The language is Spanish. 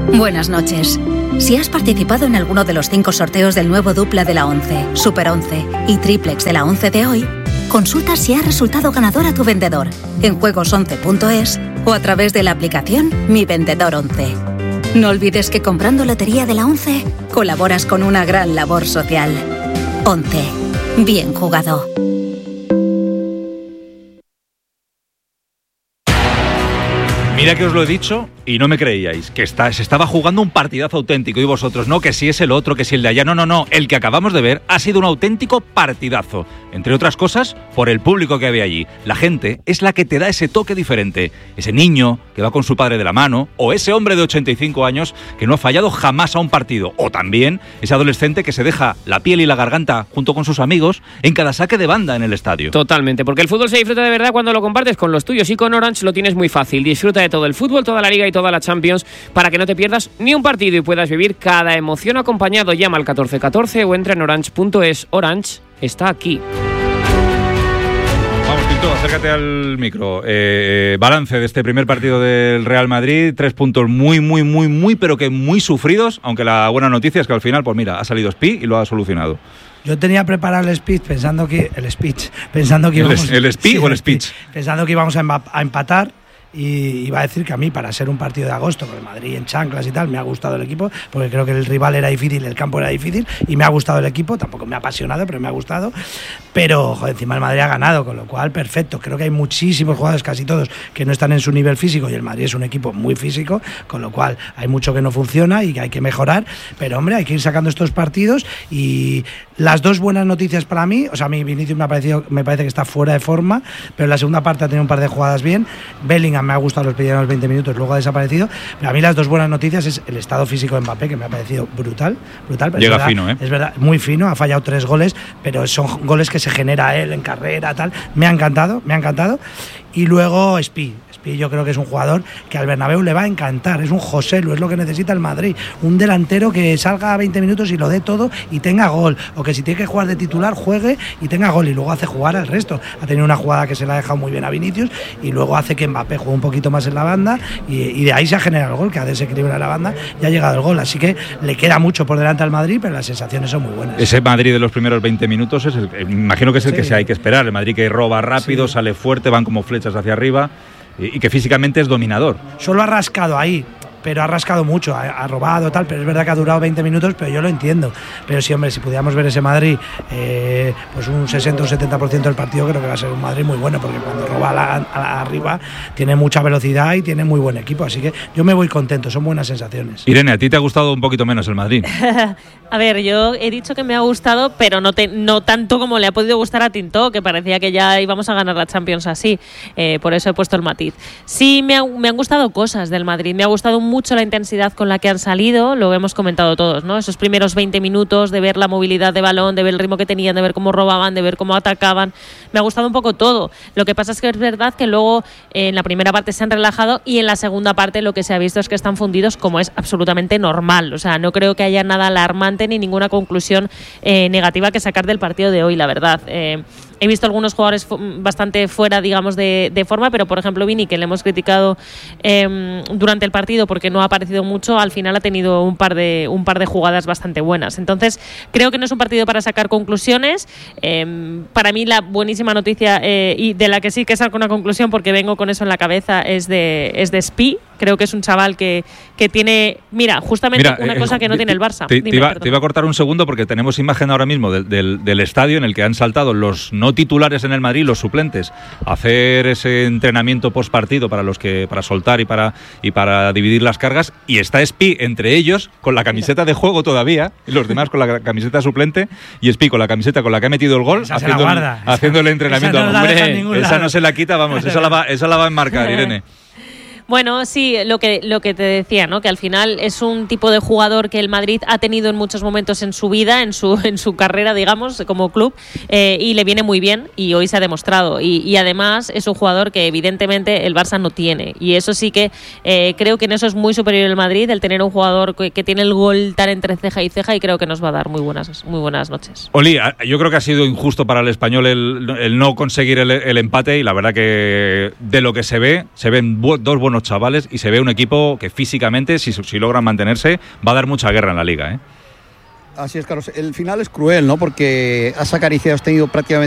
Buenas noches. Si has participado en alguno de los 5 sorteos del nuevo dupla de la 11, Super 11 y Triplex de la 11 de hoy, consulta si ha resultado ganador a tu vendedor en juegos11.es o a través de la aplicación Mi Vendedor 11. No olvides que comprando Lotería de la 11 colaboras con una gran labor social. 11. Bien jugado. Mira que os lo he dicho y no me creíais, que se estaba jugando un partidazo auténtico y vosotros, no, que si es el otro, que si el de allá, no, el que acabamos de ver ha sido un auténtico partidazo, entre otras cosas por el público que había allí. La gente es la que te da ese toque diferente, ese niño que va con su padre de la mano, o ese hombre de 85 años que no ha fallado jamás a un partido, o también ese adolescente que se deja la piel y la garganta junto con sus amigos en cada saque de banda en el estadio. Totalmente, porque el fútbol se disfruta de verdad cuando lo compartes con los tuyos, y con Orange lo tienes muy fácil. Disfruta de todo el fútbol, toda la Liga y toda la Champions para que no te pierdas ni un partido y puedas vivir cada emoción acompañado. Llama al 1414 o entra en orange.es. Orange está aquí. Vamos, Pinto, acércate al micro. Balance de este primer partido del Real Madrid, 3 puntos muy, pero que muy sufridos, aunque la buena noticia es que al final, pues mira, ha salido Spi y lo ha solucionado. Yo tenía preparado el speech pensando que íbamos a empatar. Y iba a decir que a mí, para ser un partido de agosto con el Madrid en chanclas y tal, me ha gustado el equipo, porque creo que el rival era difícil, el campo era difícil, y me ha gustado el equipo. Tampoco me ha apasionado, pero me ha gustado. Pero joder, encima el Madrid ha ganado, con lo cual perfecto. Creo que hay muchísimos jugadores, casi todos, que no están en su nivel físico, y el Madrid es un equipo muy físico, con lo cual hay mucho que no funciona y que hay que mejorar. Pero hombre, hay que ir sacando estos partidos. Y las dos buenas noticias para mí, o sea, a mí Vinicius me parece que está fuera de forma, pero en la segunda parte ha tenido un par de jugadas bien. Bellingham me ha gustado los primeros 20 minutos, luego ha desaparecido. Pero a mí las dos buenas noticias es el estado físico de Mbappé, que me ha parecido brutal. Llega verdad, fino, ¿eh? Es verdad, muy fino, ha fallado 3 goles, pero son goles que se genera él en carrera, tal. Me ha encantado. Y luego Spi, yo creo que es un jugador que al Bernabéu le va a encantar. Es un Joselu, es lo que necesita el Madrid. Un delantero que salga a 20 minutos y lo dé todo y tenga gol. O que si tiene que jugar de titular, juegue y tenga gol. Y luego hace jugar al resto. Ha tenido una jugada que se la ha dejado muy bien a Vinicius, y luego hace que Mbappé juegue un poquito más en la banda, y de ahí se ha generado el gol, que ha desequilibrado la banda y ha llegado el gol. Así que le queda mucho por delante al Madrid, pero las sensaciones son muy buenas. Ese Madrid de los primeros 20 minutos es imagino que es el que se hay que esperar. El Madrid que roba rápido, sale fuerte, van como flechas hacia arriba, y que físicamente es dominador. Solo ha rascado ahí, pero ha rascado mucho, ha robado tal, pero es verdad que ha durado 20 minutos, pero yo lo entiendo. Pero sí, hombre, si pudiéramos ver ese Madrid pues un 60 o 70% del partido, creo que va a ser un Madrid muy bueno, porque cuando roba arriba tiene mucha velocidad y tiene muy buen equipo, así que yo me voy contento, son buenas sensaciones. Irene, ¿a ti te ha gustado un poquito menos el Madrid? A ver, yo he dicho que me ha gustado, pero no tanto como le ha podido gustar a Tintó, que parecía que ya íbamos a ganar la Champions así, por eso he puesto el matiz. Sí, me han gustado cosas del Madrid, me ha gustado mucho la intensidad con la que han salido, lo hemos comentado todos, ¿no? Esos primeros 20 minutos, de ver la movilidad de balón, de ver el ritmo que tenían, de ver cómo robaban, de ver cómo atacaban. Me ha gustado un poco todo. Lo que pasa es que es verdad que luego en la primera parte se han relajado, y en la segunda parte lo que se ha visto es que están fundidos, como es absolutamente normal. O sea, no creo que haya nada alarmante ni ninguna conclusión negativa que sacar del partido de hoy, la verdad. He visto algunos jugadores bastante fuera, digamos, de forma, pero por ejemplo Vini, que le hemos criticado durante el partido porque no ha aparecido mucho, al final ha tenido un par de jugadas bastante buenas. Entonces creo que no es un partido para sacar conclusiones. Para mí la buenísima noticia, y de la que sí que saco una conclusión porque vengo con eso en la cabeza, es de Spi. Creo que es un chaval que tiene, justamente una cosa que no tiene el Barça. Te iba a cortar un segundo porque tenemos imagen ahora mismo del estadio en el que han saltado los no titulares en el Madrid, los suplentes, a hacer ese entrenamiento post partido para soltar y para dividir las cargas, y está Spi entre ellos con la camiseta de juego todavía, y los demás con la camiseta suplente, y Spi con la camiseta con la que ha metido el gol, haciendo el entrenamiento. Esa no se la quita, vamos, esa la va a enmarcar, Irene. Bueno, sí, lo que te decía, ¿no? Que al final es un tipo de jugador que el Madrid ha tenido en muchos momentos en su vida, en su carrera, digamos, como club, y le viene muy bien, y hoy se ha demostrado. Y además es un jugador que evidentemente el Barça no tiene, y eso sí que creo que en eso es muy superior el Madrid, el tener un jugador que tiene el gol tan entre ceja y ceja, y creo que nos va a dar muy buenas noches. Oli, yo creo que ha sido injusto para el Español el no conseguir el empate, y la verdad que de lo que se ven dos buenos buenos chavales y se ve un equipo que físicamente, si logran mantenerse, va a dar mucha guerra en la Liga, ¿eh? Así es, Carlos. El final es cruel, ¿no? Porque has tenido prácticamente